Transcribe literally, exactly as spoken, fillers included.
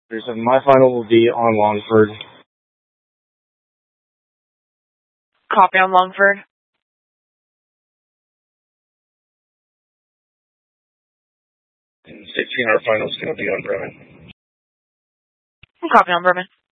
thirty-seven. My final will be on Longford. Copy on Longford. And sixteen, our final is going to be on Bremen. Copy on Bremen.